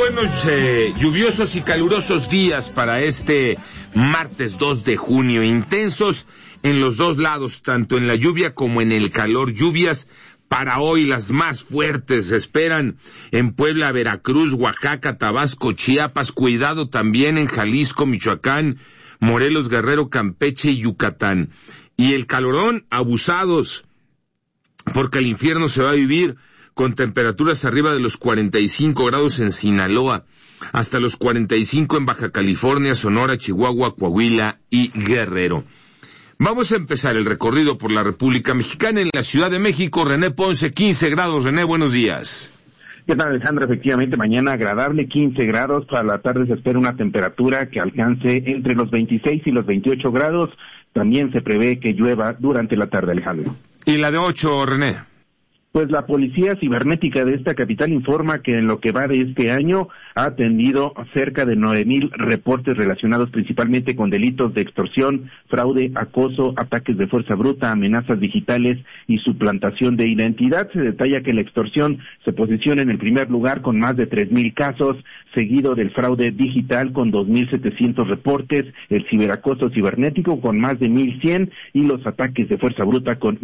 buenos, lluviosos y calurosos días para este martes 2 de junio. Intensos en los dos lados, tanto en la lluvia como en el calor. Lluvias para hoy, las más fuertes se esperan en Puebla, Veracruz, Oaxaca, Tabasco, Chiapas. Cuidado también en Jalisco, Michoacán, Morelos, Guerrero, Campeche y Yucatán. Y el calorón, abusados, porque el infierno se va a vivir con temperaturas arriba de los 45 grados en Sinaloa, hasta los 45 en Baja California, Sonora, Chihuahua, Coahuila y Guerrero. Vamos a empezar el recorrido por la República Mexicana. En la Ciudad de México, René Ponce, 15 grados. René, buenos días. ¿Qué tal, Alejandro? Efectivamente, mañana agradable, 15 grados. Para la tarde se espera una temperatura que alcance entre los 26 y los 28 grados. También se prevé que llueva durante la tarde, Alejandro. ¿Y la de 8, René? Pues la Policía Cibernética de esta capital informa que en lo que va de este año ha atendido cerca de 9,000 reportes relacionados principalmente con delitos de extorsión, fraude, acoso, ataques de fuerza bruta, amenazas digitales y suplantación de identidad. Se detalla que la extorsión se posiciona en el primer lugar con más de 3,000 casos, seguido del fraude digital con 2,700 reportes, el ciberacoso cibernético con más de 1,100 y los ataques de fuerza bruta con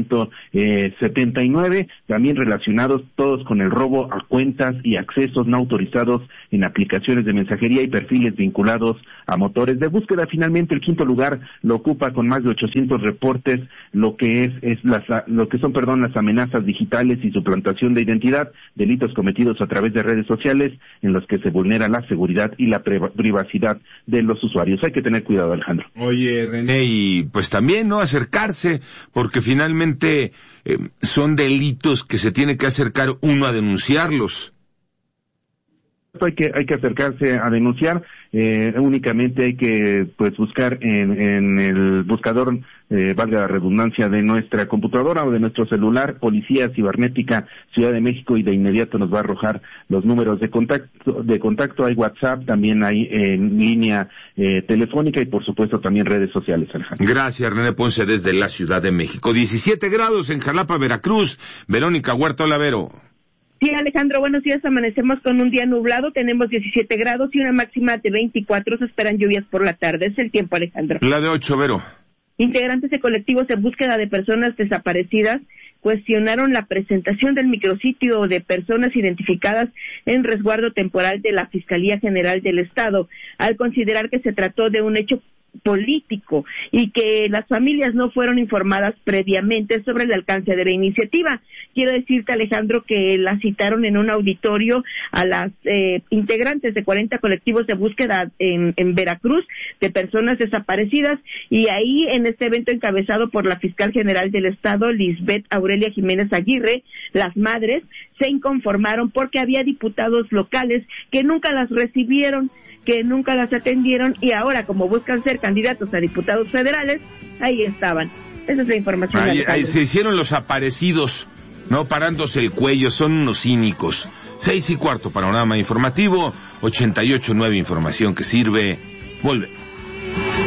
1,179. También relacionados todos con el robo a cuentas y accesos no autorizados en aplicaciones de mensajería y perfiles vinculados a motores de búsqueda. Finalmente, el quinto lugar lo ocupa con más de 800 reportes, lo que son las amenazas digitales y suplantación de identidad, delitos cometidos a través de redes sociales en los que se vulnera la seguridad y la privacidad de los usuarios. Hay que tener cuidado, Alejandro. Oye, René, y pues también no acercarse, porque finalmente son delitos que se tiene que acercar uno a denunciarlos. Hay que acercarse a denunciar. Únicamente hay que buscar en el buscador, valga la redundancia, de nuestra computadora o de nuestro celular, Policía Cibernética Ciudad de México, y de inmediato nos va a arrojar los números de contacto. Hay WhatsApp, también hay en línea telefónica y por supuesto también redes sociales, Alejandro. Gracias, René Ponce, desde la Ciudad de México. 17 grados en Jalapa, Veracruz. Verónica Huerta Olavero. Sí, Alejandro, buenos días. Amanecemos con un día nublado, tenemos 17 grados y una máxima de 24. Se esperan lluvias por la tarde. Es el tiempo, Alejandro. La de 8, Vero. Integrantes de colectivos en búsqueda de personas desaparecidas cuestionaron la presentación del micrositio de personas identificadas en resguardo temporal de la Fiscalía General del Estado, al considerar que se trató de un hecho político y que las familias no fueron informadas previamente sobre el alcance de la iniciativa. Quiero decirte, Alejandro, que la citaron en un auditorio a las integrantes de 40 colectivos de búsqueda en Veracruz de personas desaparecidas, y ahí en este evento encabezado por la Fiscal General del Estado, Lisbeth Aurelia Jiménez Aguirre, las madres se inconformaron porque había diputados locales que nunca las recibieron, que nunca las atendieron, y ahora, como buscan ser candidatos a diputados federales, ahí estaban. Esa es la información. Ahí se hicieron los aparecidos, no parándose el cuello, son unos cínicos. 6:15, panorama informativo, 88.9, información que sirve. Volvemos.